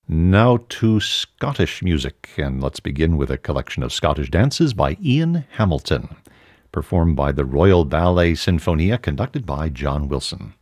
Now to Scottish music, and let's begin with a collection of Scottish dances by Ian Hamilton, performed by the Royal Ballet Sinfonia, conducted by John Wilson.